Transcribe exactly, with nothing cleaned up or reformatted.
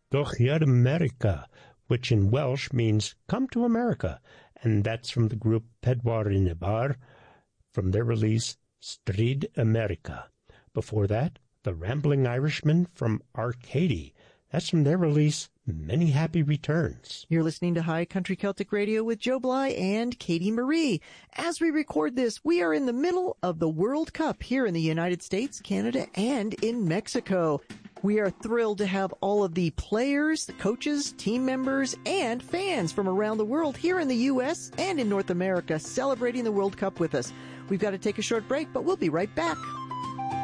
Doch hier America, which in Welsh means come to America. And that's from the group Pedwar yn y Bar, from their release Stryd America. Before that, the Rambling Irishman from Arcady. That's from their release Many Happy Returns. You're listening to High Country Celtic Radio with Joe Bly and Katie Marie. As we record this, we are in the middle of the World Cup here in the United States, Canada, and in Mexico. We are thrilled to have all of the players, the coaches, team members, and fans from around the world here in the U S and in North America celebrating the World Cup with us. We've got to take a short break, but we'll be right back.